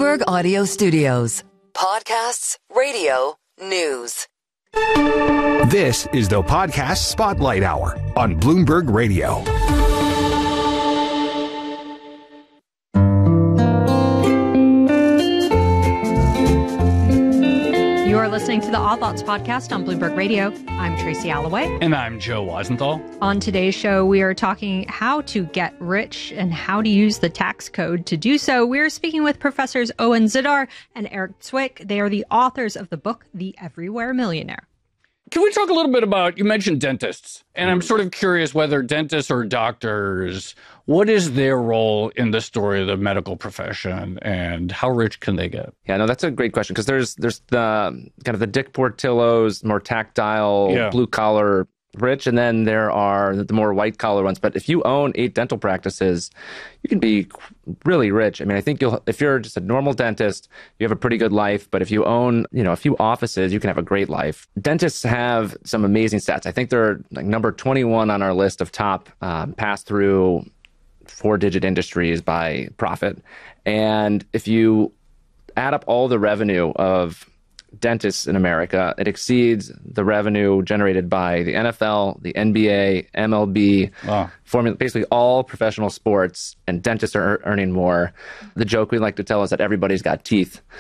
Bloomberg Audio Studios. Podcasts, radio, news. This is the Podcast Spotlight Hour on Bloomberg Radio. You are listening to the Odd Lots podcast on Bloomberg Radio. I'm Tracy Alloway. And I'm Joe Weisenthal. On today's show, we are talking how to get rich and how to use the tax code to do so. We're speaking with Professors Owen Zidar and Eric Zwick. They are the authors of the book, The Everywhere Millionaire. Can we talk a little bit about, you mentioned dentists, and I'm sort of curious whether dentists or doctors, what is their role in the story of the medical profession and how rich can they get? Yeah, no, that's a great question because there's the kind of the Dick Portillos, more tactile, blue collar rich, and then there are the more white collar ones. But if you own 8 dental practices, you can be really rich. I mean, I think if you're just a normal dentist, you have a pretty good life. But if you own, a few offices, you can have a great life. Dentists have some amazing stats. I think they're like number 21 on our list of top pass-through 4-digit industries by profit. And if you add up all the revenue of dentists in America, it exceeds the revenue generated by the NFL, the NBA, MLB, Formula, basically all professional sports, and dentists are earning more. The joke we like to tell is that everybody's got teeth.